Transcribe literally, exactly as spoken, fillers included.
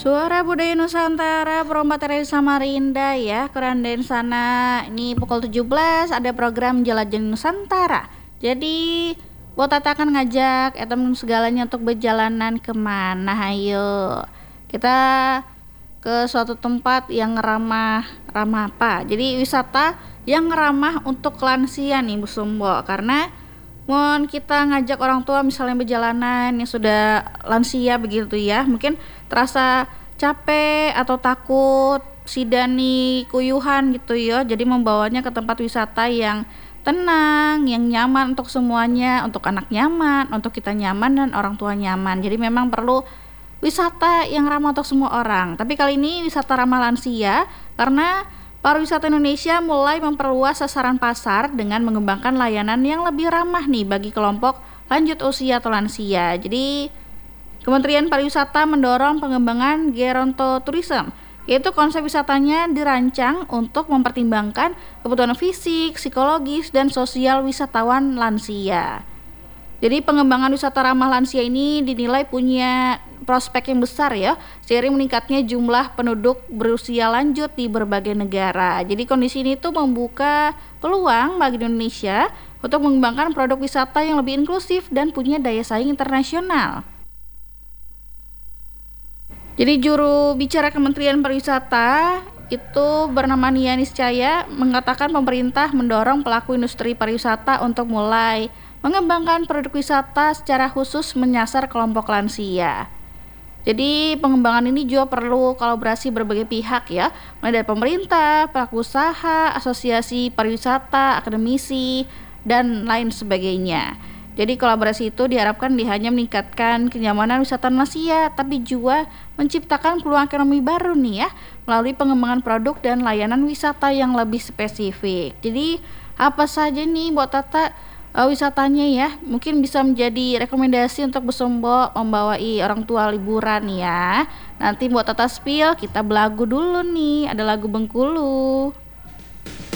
Suara Budaya Nusantara Perompak dari Samarinda ya, keren deh sana. Ini pukul tujuh belas ada program Jelajah Nusantara. Jadi buat Tata akan ngajak ya temen segalanya untuk berjalanan kemana. Ayo kita ke suatu tempat yang ramah ramah apa? Jadi wisata yang ramah untuk lansia nih Bu Sumbo. Karena mau kita ngajak orang tua misalnya berjalanan yang sudah lansia begitu ya, mungkin terasa capek atau takut sidani kuyuhan gitu ya. Jadi membawanya ke tempat wisata yang tenang, yang nyaman untuk semuanya, untuk anak nyaman, untuk kita nyaman dan orang tua nyaman. Jadi memang perlu wisata yang ramah untuk semua orang. Tapi kali ini wisata ramah lansia karena pariwisata Indonesia mulai memperluas sasaran pasar dengan mengembangkan layanan yang lebih ramah nih bagi kelompok lanjut usia atau lansia. Jadi Kementerian Pariwisata mendorong pengembangan gerontotourism, yaitu konsep wisatanya dirancang untuk mempertimbangkan kebutuhan fisik, psikologis, dan sosial wisatawan lansia. Jadi pengembangan wisata ramah lansia ini dinilai punya prospek yang besar ya, seiring meningkatnya jumlah penduduk berusia lanjut di berbagai negara. Jadi kondisi ini tuh membuka peluang bagi Indonesia untuk mengembangkan produk wisata yang lebih inklusif dan punya daya saing internasional. Jadi juru bicara Kementerian Pariwisata itu bernama Nia Niscaya mengatakan pemerintah mendorong pelaku industri pariwisata untuk mulai mengembangkan produk wisata secara khusus menyasar kelompok lansia. Jadi pengembangan ini juga perlu kolaborasi berbagai pihak ya, mulai dari pemerintah, pelaku usaha, asosiasi pariwisata, akademisi, dan lain sebagainya. Jadi kolaborasi itu diharapkan tidak hanya meningkatkan kenyamanan wisata lansia, tapi juga menciptakan peluang ekonomi baru nih ya, melalui pengembangan produk dan layanan wisata yang lebih spesifik. Jadi apa saja nih buat Tata uh, wisatanya ya, mungkin bisa menjadi rekomendasi untuk Besombo membawai orang tua liburan ya. Nanti buat Tata spill kita belagu dulu nih, ada lagu Bengkulu.